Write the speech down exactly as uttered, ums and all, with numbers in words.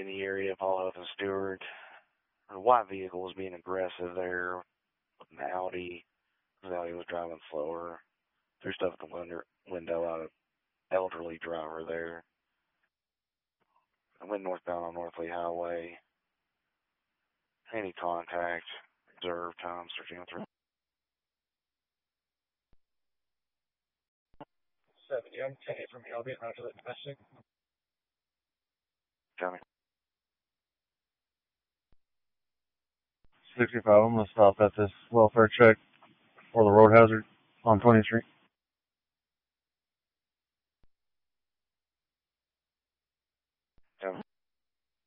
in the area of Paul Health and Stewart. A white vehicle was being aggressive there with an Audi. The Audi was driving slower. Threw stuff at the window, window out of elderly driver there. I went northbound on North Lee Highway. Any contact, observe time, searching through. seventy, I'm ten eight from here. I'll be around to the domestic. Johnny. sixty-five, I'm going to stop at this welfare check for the road hazard on twentieth street.